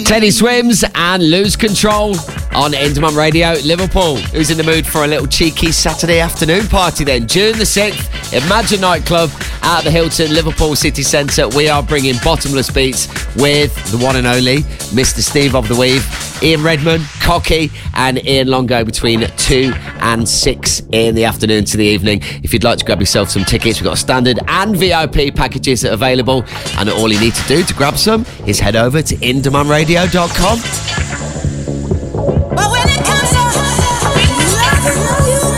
Teddy Swims and Lose Control on Indemon Radio. Liverpool, who's in the mood for a little cheeky Saturday afternoon party then? June the 6th, Imagine Nightclub at the Hilton, Liverpool City Centre. We are bringing Bottomless Beats with the one and only Mr. Steve of the Weave, Ian Redman, Cocky and Ian Longo between 2 and 6 in the afternoon to the evening. If you'd like to grab yourself some tickets, we've got standard and VIP packages available, and all you need to do to grab some is head over to indemonradio.com.